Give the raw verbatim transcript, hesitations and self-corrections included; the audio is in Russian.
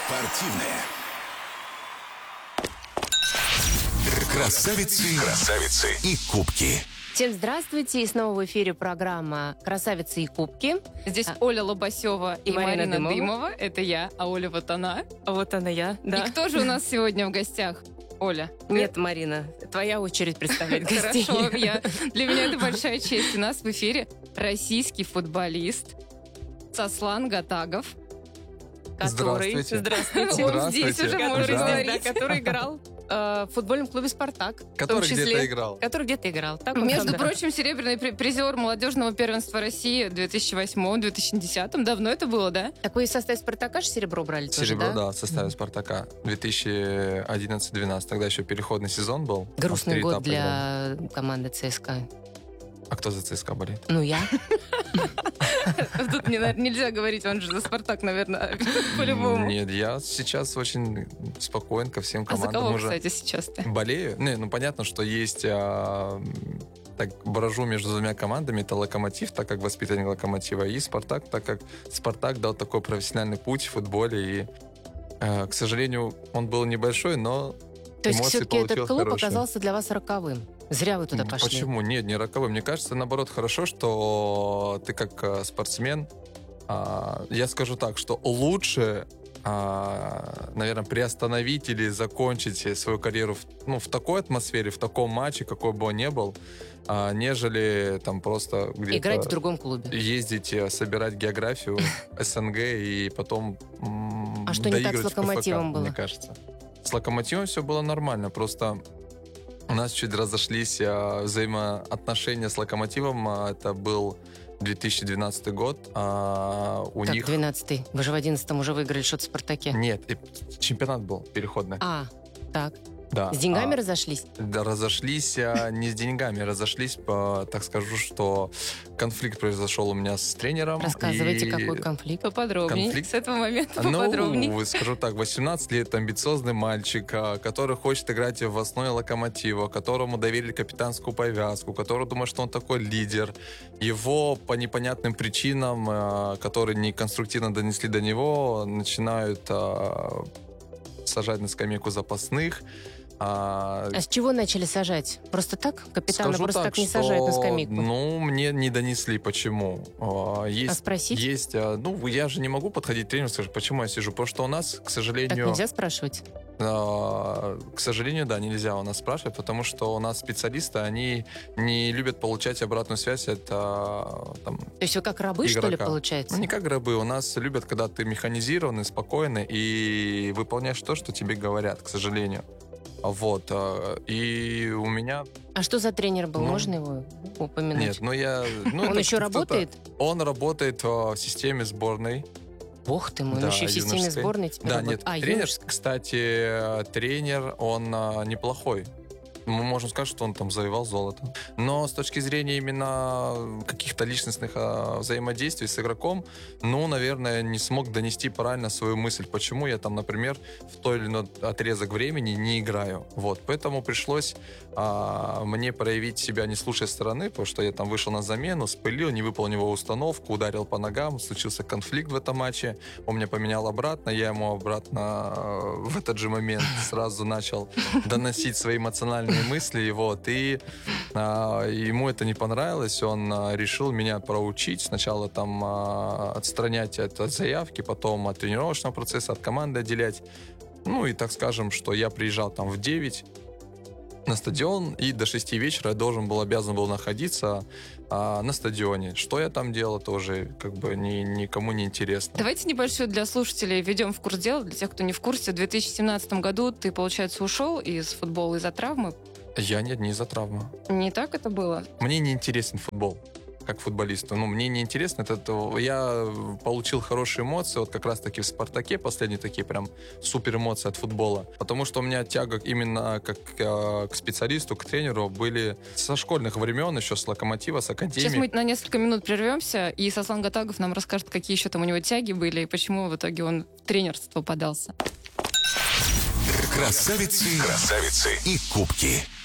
Спортивная. Красавицы, красавицы и кубки. Всем здравствуйте, и снова в эфире программа «Красавицы и кубки». Здесь а... Оля Лобасева и, и Марина, Марина Дымова. Дымова. Это я, а Оля вот она. Вот она я, да. И кто же у нас сегодня в гостях? Оля. Нет, Марина, твоя очередь представлять гостей. Хорошо, я, для меня это большая честь. У нас в эфире российский футболист Сослан Гатагов. Который, здравствуйте. Здравствуйте. Он здесь уже можно говорить. Да, который играл э, в футбольном клубе «Спартак». Который числе, где-то играл. Который где-то играл. Так Между да. прочим, серебряный призер молодежного первенства России в две тысячи восьмом - две тысячи десятом. Давно это было, да? Так вы из состава «Спартака» же серебро брали Серебро, тоже, да? да, в составе «Спартака». две тысячи одиннадцатый - двенадцатый. Тогда еще переходный сезон был. Грустный год для играли. команды ЦСКА. А кто за ЦСКА болеет? Ну, я. Тут нельзя говорить, он же за «Спартак», наверное, по-любому. Нет, я сейчас очень спокоен ко всем командам. А за кого, кстати, сейчас-то? Болею. Не, ну, понятно, что есть... А, так, брожу между двумя командами. Это «Локомотив», так как воспитанник «Локомотива», и «Спартак», так как «Спартак» дал такой профессиональный путь в футболе. И, а, к сожалению, он был небольшой, но То есть эмоции все-таки этот клуб хорошие. оказался для вас роковым? Зря вы туда пошли. Почему? Нет, не роковым. Мне кажется, наоборот, хорошо, что ты как спортсмен, я скажу так, что лучше, наверное, приостановить или закончить свою карьеру в, ну, в такой атмосфере, в таком матче, какой бы он ни был, нежели там просто где-то... Играть в другом клубе. Ездить, собирать географию СНГ и потом А что не так с «Локомотивом» было? Мне кажется. С «Локомотивом» все было нормально, просто... У нас чуть разошлись а, взаимоотношения с «Локомотивом». А, это был две тысячи двенадцатый год. А, у как них... двенадцатый? Вы же в одиннадцатом уже выиграли что-то в «Спартаке». Нет, чемпионат был переходный. А, так. Да. С деньгами а, разошлись? Да, разошлись а, не с деньгами, разошлись, по, так скажу, что конфликт произошел у меня с тренером. Рассказывайте, и... какой конфликт? Поподробнее. Конфликт... С этого момента поподробнее. Ну, скажу так, восемнадцать лет, амбициозный мальчик, который хочет играть в основе «Локомотива», которому доверили капитанскую повязку, который думает, что он такой лидер. Его по непонятным причинам, которые не конструктивно донесли до него, начинают сажать на скамейку запасных. А, а с чего начали сажать? Просто так? Капитана Скажу просто так, так не что, сажают на скамейку? Ну, мне не донесли, почему. Есть, а спросить? Есть, ну, я же не могу подходить к тренеру и сказать, почему я сижу. Потому что у нас, к сожалению... Так нельзя спрашивать? К сожалению, да, нельзя у нас спрашивать, потому что у нас специалисты, они не любят получать обратную связь от там, То есть вы как рабы, игрока. что ли, получается? Ну, не как рабы. У нас любят, когда ты механизированный, спокойный и выполняешь то, что тебе говорят, к сожалению. Вот. И у меня... А что за тренер был? Ну, можно его упомянуть? Нет, ну я... Ну, он еще работает? Он работает в системе сборной. Бог ты мой, да, он еще в системе юношеской. сборной теперь Да, работает. нет, а, тренер, юношеской. кстати, тренер, он а, неплохой. Мы можем сказать, что он там завоевал золото. Но с точки зрения именно каких-то личностных а, взаимодействий с игроком, ну, наверное, не смог донести правильно свою мысль, почему я там, например, в той или иной отрезок времени не играю. Вот, поэтому пришлось а, мне проявить себя, не слушая стороны, потому что я там вышел на замену, спылил, не выполнил его установку, ударил по ногам, случился конфликт в этом матче, он меня поменял обратно, я ему обратно в этот же момент сразу начал доносить свои эмоциональные мысли, вот, и а, ему это не понравилось, он а, решил меня проучить, сначала там а, отстранять от, от заявки, потом от тренировочного процесса, от команды отделять, ну, и так скажем, что я приезжал там в девять на стадион, и до шести вечера я должен был, обязан был находиться а, на стадионе. Что я там делал, тоже как бы ни, никому не интересно. Давайте небольшой для слушателей введем в курс дела, для тех, кто не в курсе. В две тысячи семнадцатом году ты, получается, ушел из футбола из-за травмы? Я нет, не из-за травмы. Не так это было? Мне не интересен футбол как футболисту. Ну, мне не интересно. Это, это, я получил хорошие эмоции, вот как раз-таки в «Спартаке», последние такие прям супер эмоции от футбола. Потому что у меня тяга именно как э, к специалисту, к тренеру были со школьных времен, еще с «Локомотива», с академии. Сейчас мы на несколько минут прервемся, и Сослан Гатагов нам расскажет, какие еще там у него тяги были, и почему в итоге он в тренерство подался. Красавицы, красавицы и кубки.